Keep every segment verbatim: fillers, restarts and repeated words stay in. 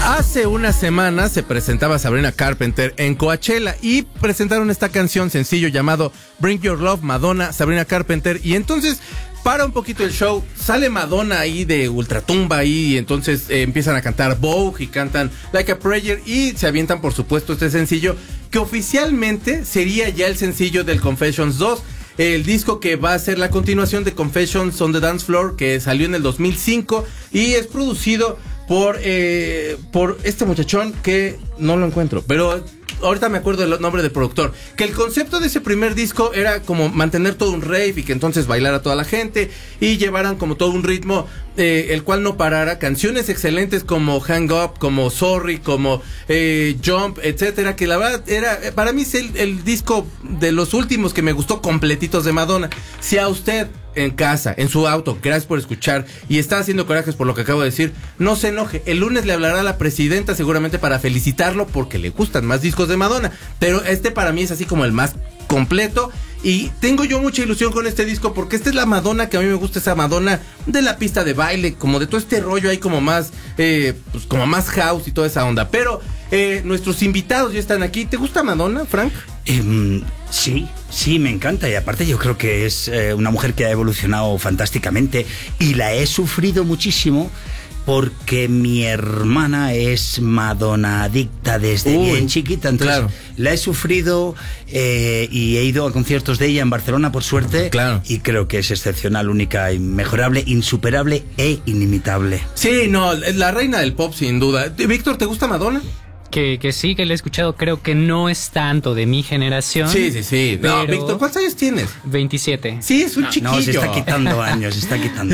Hace una semana se presentaba Sabrina Carpenter en Coachella y presentaron esta canción sencillo llamado Bring Your Love, Madonna, Sabrina Carpenter, y entonces para un poquito el show, sale Madonna ahí de ultratumba ahí, y entonces eh, empiezan a cantar Vogue y cantan Like a Prayer y se avientan por supuesto este sencillo que oficialmente sería ya el sencillo del Confessions dos, el disco que va a ser la continuación de Confessions on the Dance Floor, que salió en el dos mil cinco y es producido por eh, por este muchachón que no lo encuentro, pero ahorita me acuerdo del nombre del productor. Que el concepto de ese primer disco era como mantener todo un rave y que entonces bailara toda la gente y llevaran como todo un ritmo eh, el cual no parara. Canciones excelentes como Hang Up, como Sorry, como eh, Jump, etcétera, que la verdad era, para mí es el, el disco de los últimos que me gustó completitos de Madonna. Si a usted en casa, en su auto, gracias por escuchar y está haciendo corajes por lo que acabo de decir, no se enoje, el lunes le hablará a la presidenta seguramente para felicitarlo porque le gustan más discos de Madonna, pero este para mí es así como el más completo y tengo yo mucha ilusión con este disco porque esta es la Madonna que a mí me gusta, esa Madonna de la pista de baile, como de todo este rollo ahí como más eh, pues como más house y toda esa onda, pero eh, nuestros invitados ya están aquí. ¿Te gusta Madonna, Frank? Um, sí, sí, me encanta y aparte yo creo que es eh, una mujer que ha evolucionado fantásticamente y la he sufrido muchísimo porque mi hermana es Madonna adicta desde Uy, bien chiquita, entonces claro. La he sufrido eh, y he ido a conciertos de ella en Barcelona por suerte, claro. Y creo que es excepcional, única, inmejorable, insuperable e inimitable. Sí, no, la reina del pop sin duda. Víctor, ¿te gusta Madonna? Que, que sí, que le he escuchado, creo que no es tanto de mi generación. Sí, sí, sí. No, Víctor, ¿cuántos años tienes? veintisiete. Sí, es un no, chiquillo. No, se está quitando años, se está quitando.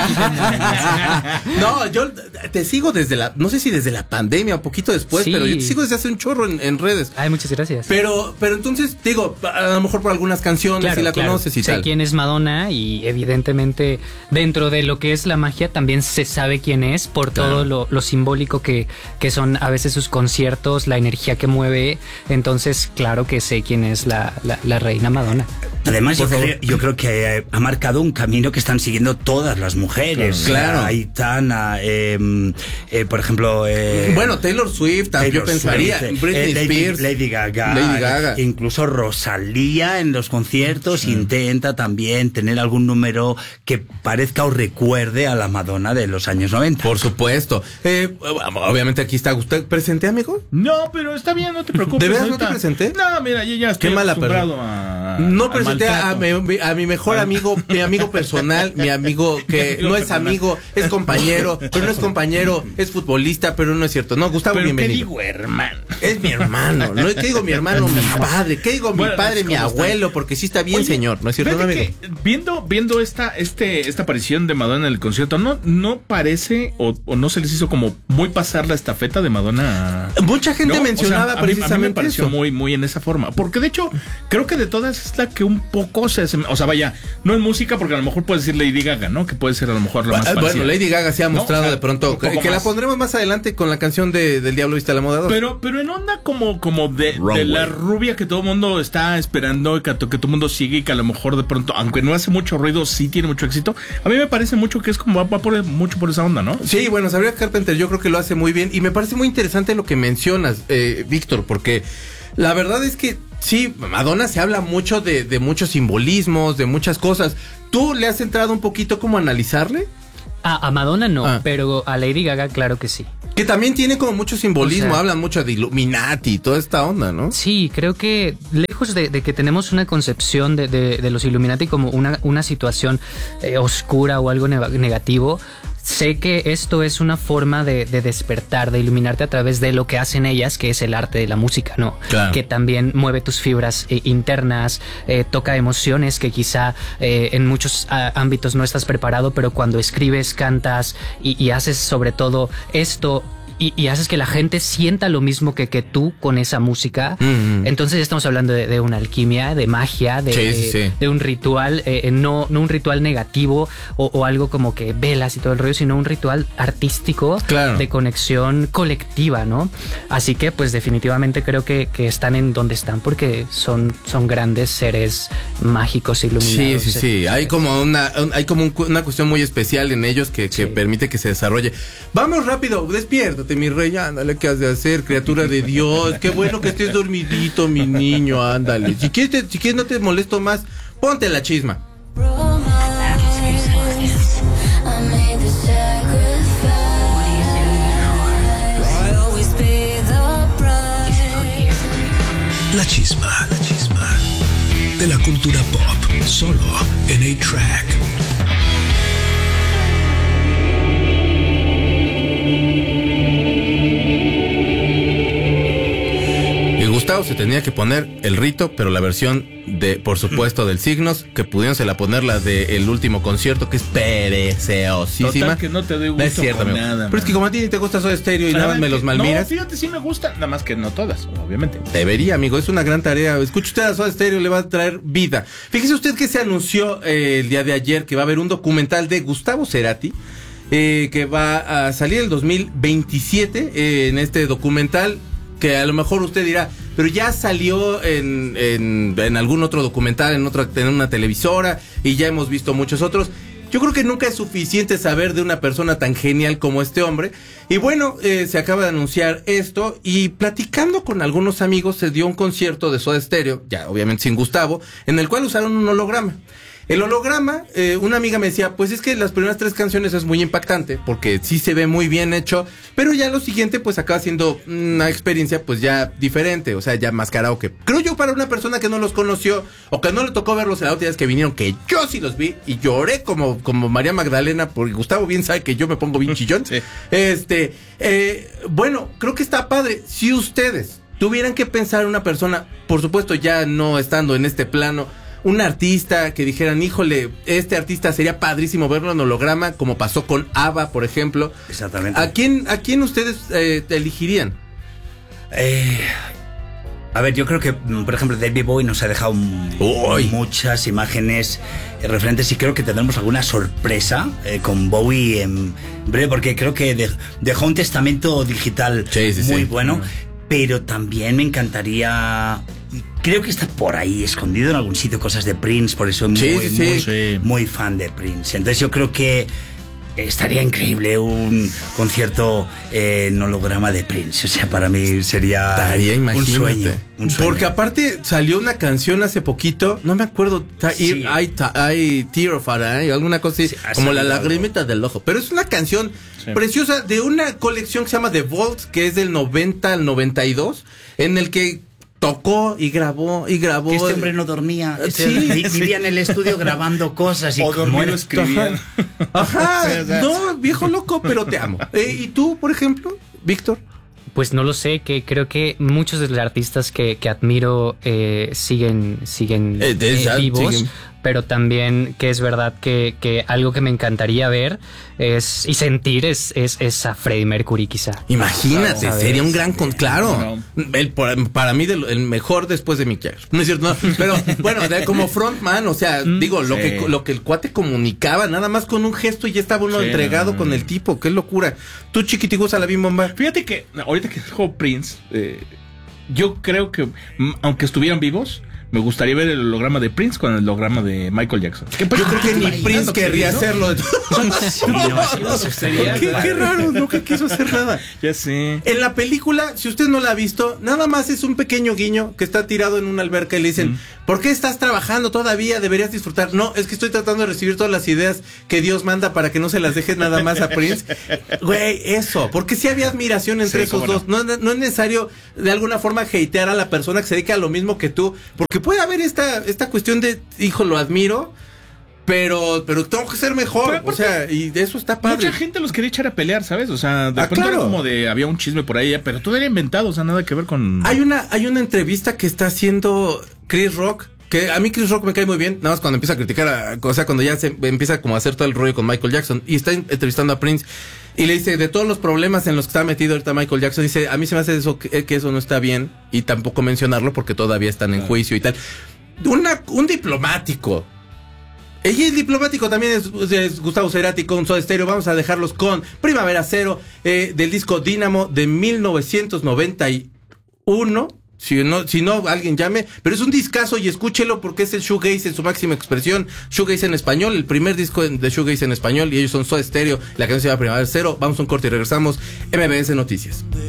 No, yo te sigo desde la, no sé si desde la pandemia, un poquito después, sí. Pero yo te sigo desde hace un chorro en, en redes. Ay, muchas gracias. Pero, pero entonces, digo, a lo mejor por algunas canciones, claro, si la claro. conoces y sé tal. Sé quién es Madonna y evidentemente dentro de lo que es la magia también se sabe quién es por claro. todo lo, lo simbólico que, que son a veces sus conciertos, la energía que mueve, entonces claro que sé quién es la, la, la reina Madonna. Además yo creo, yo creo que ha marcado un camino que están siguiendo todas las mujeres. Claro. Aitana, eh, eh, por ejemplo... Eh, bueno, Taylor Swift, Taylor yo pensaría. Swift, Britney eh, Lady, Spears. Lady Gaga. Lady Gaga. Incluso Rosalía en los conciertos sí. Intenta también tener algún número que parezca o recuerde a la Madonna de los años noventa. Por supuesto. Eh, obviamente aquí está. ¿Usted presente, amigo? No, pero está bien, no te preocupes. ¿De verdad ahorita. no te presenté? No, mira, yo ya estoy Qué mala acostumbrado a... No presenté a, a, mi, a mi mejor amigo, mi amigo personal, mi amigo que amigo no es personal. amigo, es compañero, pero no es compañero, es futbolista, pero no es cierto. No, Gustavo, pero bienvenido. ¿qué digo, hermano? Es mi hermano. ¿No? ¿Qué digo mi hermano? Mi padre. ¿Qué digo bueno, mi padre? Mi abuelo, están? Porque sí está bien, Oye, señor. ¿No es cierto, no, amigo? Que viendo, viendo esta, este, esta aparición de Madonna en el concierto, ¿no, no parece o, o no se les hizo como muy pasar la estafeta de Madonna? Mucha gente ¿no? mencionaba o sea, a mí, precisamente a mí me pareció eso. muy, muy en esa forma. Porque de hecho, creo que de todas es la que un poco se... O sea, vaya, no en música, porque a lo mejor puede decir Lady Gaga, ¿no? Que puede ser a lo mejor la más Bueno, parecida. Lady Gaga se ha mostrado, ¿no? O sea, de pronto, que, que la pondremos más adelante con la canción de del Diablo Viste a la Moda dos. Pero, pero en onda como, como de, de la rubia que todo el mundo está esperando, y que, que todo el mundo sigue y que a lo mejor de pronto, aunque no hace mucho ruido, sí tiene mucho éxito. A mí me parece mucho que es como va, va por, mucho por esa onda, ¿no? Sí, bueno, Sabrina Carpenter yo creo que lo hace muy bien y me parece muy interesante lo que mencionas, eh, Víctor, porque la verdad es que sí, Madonna se habla mucho de, de muchos simbolismos, de muchas cosas. ¿Tú le has entrado un poquito como a analizarle? A, a Madonna no, ah. pero a Lady Gaga claro que sí. Que también tiene como mucho simbolismo, o sea, hablan mucho de Illuminati y toda esta onda, ¿no? Sí, creo que lejos de, de que tenemos una concepción de, de, de los Illuminati como una, una situación eh, oscura o algo ne- negativo, sé que esto es una forma de, de despertar, de iluminarte a través de lo que hacen ellas, que es el arte de la música, ¿no? Claro. Que también mueve tus fibras eh, internas, eh, toca emociones que quizá eh, en muchos a, ámbitos no estás preparado, pero cuando escribes, cantas y, y haces sobre todo esto... Y, y haces que la gente sienta lo mismo que, que tú con esa música. Mm-hmm. Entonces ya estamos hablando de, de una alquimia, de magia, de, sí, sí, sí. de un ritual, eh, no, no un ritual negativo o, o algo como que velas y todo el rollo, sino un ritual artístico, claro, de conexión colectiva, ¿no? Así que pues definitivamente creo que, que están en donde están porque son, son grandes seres mágicos iluminados. Sí, sí, sí. Hay como una, hay como un, una cuestión muy especial en ellos que, que sí. permite que se desarrolle. Vamos rápido, despiértate. levántate, mi rey, ándale, ¿qué has de hacer, criatura de Dios? Qué bueno que estés dormidito, mi niño, ándale. Si quieres, te, si quieres no te molesto más, ponte la chisma. La chisma, la chisma de la cultura pop, solo en eight track. Y Gustavo se tenía que poner el rito, pero la versión de, por supuesto, del Signos, que pudieron se la poner la del último concierto, que es preciosísima. Total, que no te doy gusto no es cierto, con amigo. nada. Pero es que como a ti te gusta Soda Stereo y nada más me los malmiras. No, fíjate, sí me gusta, nada más que no todas, obviamente. Debería, amigo, es una gran tarea. Escuche usted a Soda Stereo, le va a traer vida. Fíjese usted que se anunció eh, el día de ayer que va a haber un documental de Gustavo Cerati, eh, que va a salir el dos mil veintisiete. Eh, en este documental, que a lo mejor usted dirá, pero ya salió en, en, en algún otro documental, en otra, en una televisora, y ya hemos visto muchos otros. Yo creo que nunca es suficiente saber de una persona tan genial como este hombre. Y bueno, eh, se acaba de anunciar esto, y platicando con algunos amigos se dio un concierto de Soda Stereo, ya obviamente sin Gustavo, en el cual usaron un holograma. El holograma, eh, una amiga me decía, pues es que las primeras tres canciones es muy impactante, porque sí se ve muy bien hecho, pero ya lo siguiente pues acaba siendo una experiencia pues ya diferente, o sea, ya más karaoke. Creo yo para una persona que no los conoció, o que no le tocó verlos en la última vez que vinieron, que yo sí los vi, y lloré como, como María Magdalena, porque Gustavo bien sabe que yo me pongo bien chillón. Sí. Este, eh, bueno, creo que está padre. Si ustedes tuvieran que pensar en una persona, por supuesto ya no estando en este plano, un artista que dijeran, híjole, este artista sería padrísimo verlo en holograma, como pasó con ABBA, por ejemplo. Exactamente. ¿A quién, a quién ustedes eh, elegirían? Eh, a ver, yo creo que, por ejemplo, David Bowie nos ha dejado Uy. muchas imágenes eh, referentes, y creo que tendremos alguna sorpresa eh, con Bowie en breve, porque creo que de, dejó un testamento digital sí, sí, muy sí. bueno, pero también me encantaría... Creo que está por ahí, escondido en algún sitio, cosas de Prince, por eso muy, sí, sí, muy, sí. muy fan de Prince. Entonces yo creo que estaría increíble un concierto eh, en holograma de Prince. O sea, para mí sería Estaría, un, sueño, un sueño. Porque aparte salió una canción hace poquito, no me acuerdo, sí. hay, hay Tear of Our Eye, alguna cosa así, sí, como la lagrimita del ojo. Pero es una canción sí. preciosa de una colección que se llama The Vault, que es del noventa al noventa y dos, en el que tocó y grabó y grabó. Que este hombre no dormía. Este sí, vivía sí. en el estudio grabando cosas y o dormía lo escribía. Ajá, no, viejo loco, pero te amo. Eh, ¿Y tú, por ejemplo, Víctor? Pues no lo sé, que creo que muchos de los artistas que, que admiro eh, siguen, siguen eh, eh, vivos. Siguen. Pero también que es verdad que, que algo que me encantaría ver es y sentir es, es, es a Freddie Mercury, quizá. Imagínate, ¿sabes? Sería un gran... Con, claro, no. el, para mí el mejor después de Mick Jagger. No es cierto, no, pero bueno, como frontman, o sea, mm, digo, sí. lo que lo que el cuate comunicaba, nada más con un gesto y ya estaba uno sí, entregado no, con el tipo, qué locura. Tú, chiquitiguos, a la bim bomba. Fíjate que ahorita que dijo Prince, eh, yo creo que aunque estuvieran vivos, me gustaría ver el holograma de Prince con el holograma de Michael Jackson. Yo creo que ni Prince querría hacerlo. Qué, qué raro, nunca quiso hacer nada. Ya sé. En la película, si usted no la ha visto, nada más es un pequeño guiño que está tirado en una alberca y le dicen, mm. ¿por qué estás trabajando todavía? Deberías disfrutar. No, es que estoy tratando de recibir todas las ideas que Dios manda para que no se las dejes nada más a Prince. Güey, eso, porque sí había admiración entre sí, esos dos. No. No, no es necesario de alguna forma hatear a la persona que se dedica a lo mismo que tú, porque puede haber esta, esta cuestión de, hijo, lo admiro, pero, pero tengo que ser mejor. Aparte, o sea, y de eso está padre. Mucha gente los quería echar a pelear, ¿sabes? O sea, de ah, pronto claro. era como de, había un chisme por ahí, pero todo era inventado, o sea, nada que ver con... Hay una, hay una entrevista que está haciendo Chris Rock, que a mí Chris Rock me cae muy bien, nada más cuando empieza a criticar, a, o sea, cuando ya se empieza como a hacer todo el rollo con Michael Jackson, y está entrevistando a Prince, y le dice, de todos los problemas en los que está metido ahorita Michael Jackson, dice, a mí se me hace eso, que, que eso no está bien, y tampoco mencionarlo porque todavía están en claro. juicio y tal. Una, un diplomático. Ella es diplomático también, es, es Gustavo Cerati con Soda Stereo. Vamos a dejarlos con Primavera Cero, eh, del disco Dínamo de mil novecientos noventa y uno. Si no, si no, alguien llame. Pero es un discazo y escúchelo porque es el shoegaze en su máxima expresión. Shoegaze en español, el primer disco de shoegaze en español. Y ellos son Soda Stereo. La canción se llama Primavera Cero. Vamos a un corte y regresamos. M B S Noticias.